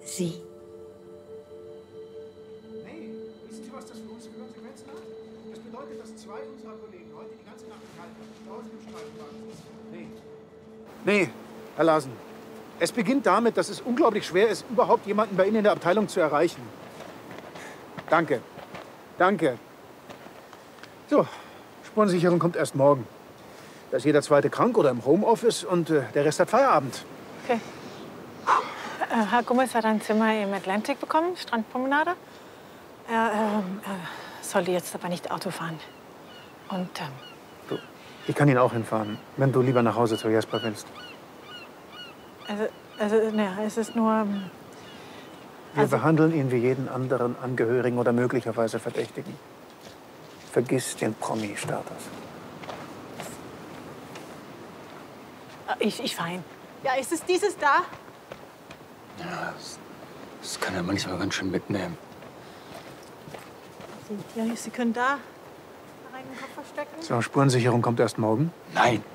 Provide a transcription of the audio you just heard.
Sie. Nee, wissen Sie, was das für uns für Konsequenzen hat? Das bedeutet, dass 2 unserer Kollegen heute die ganze Nacht draußen im Streifenwagen sitzen. Nee, Herr Larsen. Es beginnt damit, dass es unglaublich schwer ist, überhaupt jemanden bei Ihnen in der Abteilung zu erreichen. Danke. Danke. So, Spurensicherung kommt erst morgen. Da ist jeder Zweite krank oder im Homeoffice und der Rest hat Feierabend. Okay. Herr Gomez hat ein Zimmer im Atlantic bekommen, Strandpromenade. Er sollte jetzt aber nicht Auto fahren. Und Du, ich kann ihn auch hinfahren, wenn du lieber nach Hause zu Jesper willst. Ne, es ist nur... Wir behandeln ihn wie jeden anderen Angehörigen oder möglicherweise Verdächtigen. Vergiss den Promi-Status. Ich fahre ihn. Ja, ist es dieses da? Ja, das kann er manchmal ganz schön mitnehmen. Ja, Sie können da rein den Kopf verstecken. So, Spurensicherung kommt erst morgen? Nein.